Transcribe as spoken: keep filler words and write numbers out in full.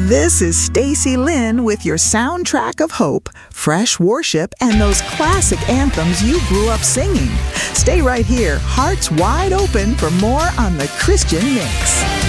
This is Stacy Lynn with your soundtrack of hope, fresh worship, and those classic anthems you grew up singing. Stay right here, hearts wide open for more on the Christian Mix.